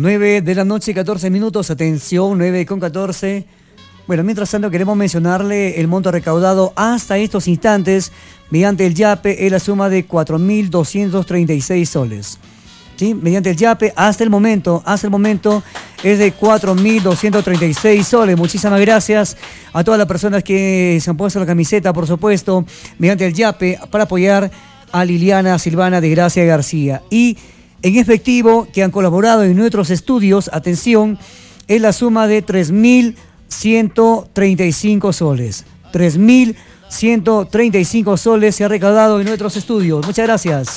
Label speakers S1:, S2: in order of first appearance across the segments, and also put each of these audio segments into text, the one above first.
S1: 9 de la noche, 14 minutos, atención, 9:14. Bueno, mientras tanto queremos mencionarle el monto recaudado hasta estos instantes mediante el YAPE, es la suma de 4.236 soles. ¿Sí? Mediante el YAPE, hasta el momento es de 4.236 soles. Muchísimas gracias a todas las personas que se han puesto la camiseta, por supuesto, mediante el YAPE para apoyar a Liliana Silvana de Gracia García. Y en efectivo, que han colaborado en nuestros estudios, atención, es la suma de 3.135 soles. 3.135 soles se ha recaudado en nuestros estudios. Muchas gracias.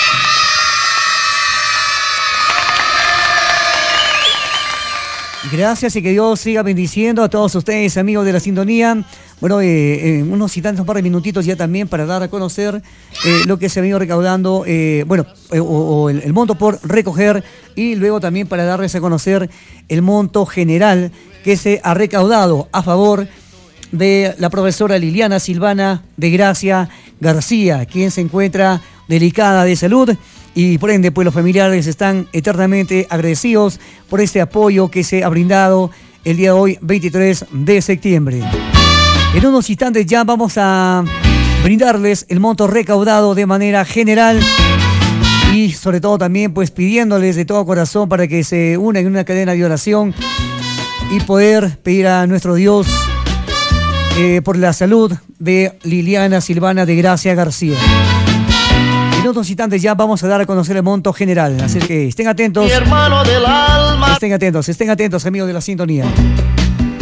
S1: Gracias y que Dios siga bendiciendo a todos ustedes, amigos de la sintonía. Bueno, unos instantes, un par de minutitos ya también para dar a conocer lo que se ha venido recaudando, el monto por recoger, y luego también para darles a conocer el monto general que se ha recaudado a favor de la profesora Liliana Silvana de Gracia García, quien se encuentra delicada de salud. Y por ende, pues los familiares están eternamente agradecidos por este apoyo que se ha brindado el día de hoy, 23 de septiembre. En unos instantes ya vamos a brindarles el monto recaudado de manera general y sobre todo también pues pidiéndoles de todo corazón para que se unan en una cadena de oración y poder pedir a nuestro Dios por la salud de Liliana Silvana de Gracia García. En otros instantes ya vamos a dar a conocer el monto general, así que estén atentos. Mi hermano del alma. Estén atentos, amigos de la sintonía.